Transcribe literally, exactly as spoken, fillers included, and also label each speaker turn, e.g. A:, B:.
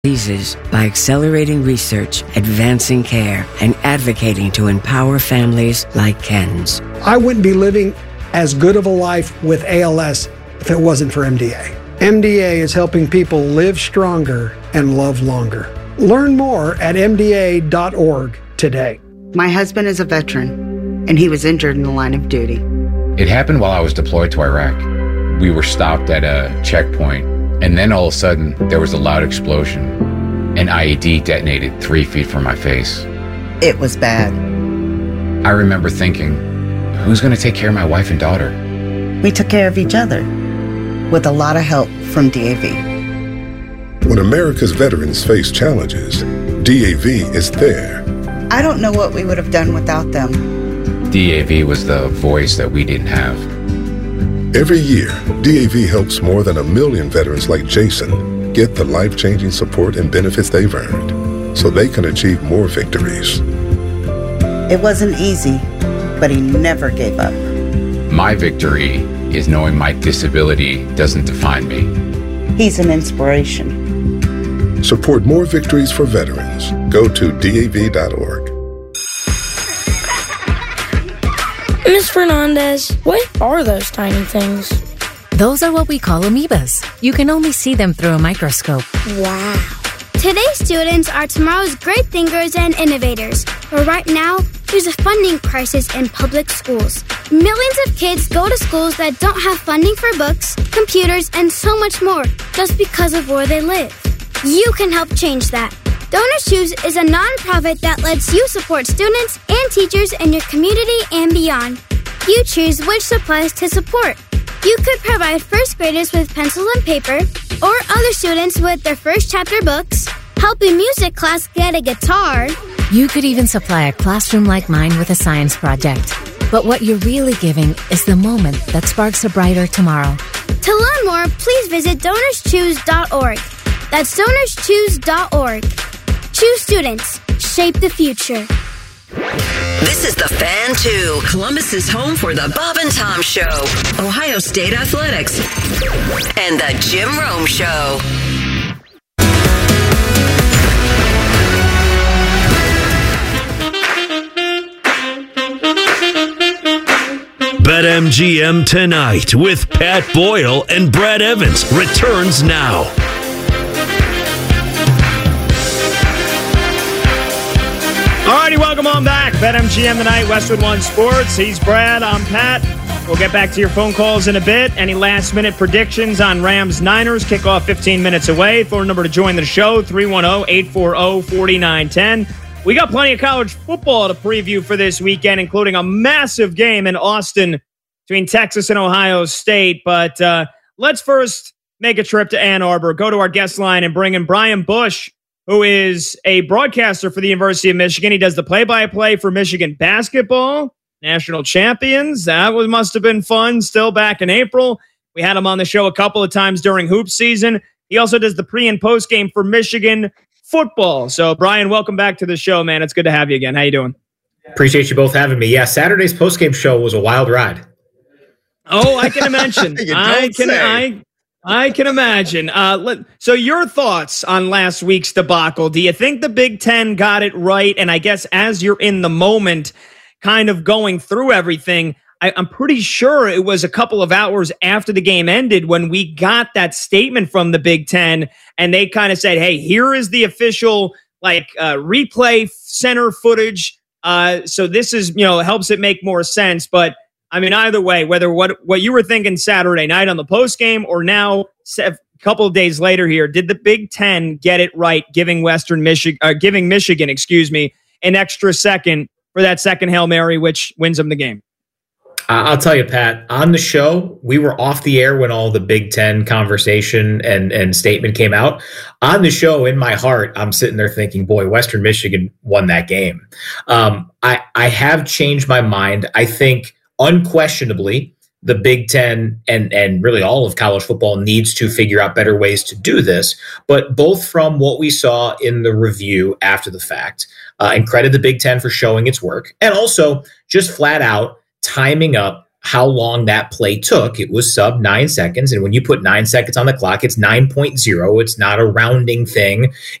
A: diseases by accelerating research, advancing care, and advocating to empower families like Ken's.
B: I wouldn't be living as good of a life with A L S if it wasn't for M D A. M D A is helping people live stronger and love longer. Learn more at M D A dot org today.
C: My husband is a veteran, and he was injured in the line of duty.
D: It happened while I was deployed to Iraq. We were stopped at a checkpoint, and then all of a sudden, there was a loud explosion. An I E D detonated three feet from my face.
C: It was bad.
D: I remember thinking, who's going to take care of my wife and daughter?
C: We took care of each other, with a lot of help from D A V.
E: When America's veterans face challenges, D A V is there.
C: I don't know what we would have done without them.
D: D A V was the voice that we didn't have.
E: Every year, D A V helps more than a million veterans like Jason get the life-changing support and benefits they've earned so they can achieve more victories.
C: It wasn't easy, but he never gave up.
D: My victory is knowing my disability doesn't define me.
C: He's an inspiration.
E: Support more victories for veterans. Go to D A V dot org.
F: Miss Fernandez, what are those tiny things?
G: Those are what we call amoebas. You can only see them through a microscope.
F: Wow.
H: Today's students are tomorrow's great thinkers and innovators. But right now, there's a funding crisis in public schools. Millions of kids go to schools that don't have funding for books, computers, and so much more just because of where they live. You can help change that. Donors Choose is a nonprofit that lets you support students and teachers in your community and beyond. You choose which supplies to support. You could provide first graders with pencils and paper, or other students with their first chapter books, help a music class get a guitar.
G: You could even supply a classroom like mine with a science project. But what you're really giving is the moment that sparks a brighter tomorrow.
H: To learn more, please visit donors choose dot org. That's donors choose dot org. Choose students. Shape the future.
I: This is The Fan two, Columbus's home for the Bob and Tom Show, Ohio State Athletics, and the Jim Rome Show.
J: BetMGM Tonight with Pat Boyle and Brad Evans returns now.
K: Alrighty, welcome on back. BetMGM Tonight, Westwood One Sports. He's Brad, I'm Pat. We'll get back to your phone calls in a bit. Any last-minute predictions on Rams-Niners? Kickoff fifteen minutes away. Phone number to join the show, three one zero, eight four zero, four nine one zero. We got plenty of college football to preview for this weekend, including a massive game in Austin between Texas and Ohio State. But uh, let's first make a trip to Ann Arbor, go to our guest line, and bring in Brian Bush, who is a broadcaster for the University of Michigan. He does the play-by-play for Michigan basketball, national champions. That was, must have been fun still back in April. We had him on the show a couple of times during hoop season. He also does the pre- and post-game for Michigan football. So, Brian, welcome back to the show, man. It's good to have you again. How you doing?
L: Appreciate you both having me. Yeah, Saturday's post-game show was a wild ride.
K: Oh, I can imagine. I can say. I I can imagine. Uh, let, so your thoughts on last week's debacle. Do you think the Big Ten got it right? And I guess as you're in the moment, kind of going through everything, I, I'm pretty sure it was a couple of hours after the game ended when we got that statement from the Big Ten, and they kind of said, hey, here is the official like uh, replay center footage. Uh, so this is, you know, helps it make more sense. But I mean, either way, whether what, what you were thinking Saturday night on the post game or now a couple of days later here, did the Big Ten get it right, giving Western Michigan, uh, giving Michigan, excuse me, an extra second for that second Hail Mary, which wins them the game?
L: Uh, I'll tell you, Pat, on the show, we were off the air when all the Big Ten conversation and, and statement came out. On the show, in my heart, I'm sitting there thinking, boy, Western Michigan won that game. Um, I, I have changed my mind. I think unquestionably, the Big Ten and, and really all of college football needs to figure out better ways to do this. But both from what we saw in the review after the fact, uh, and credit the Big Ten for showing its work, and also just flat out timing up how long that play took. It was sub nine seconds. And when you put nine seconds on the clock, it's nine point oh. It's not a rounding thing.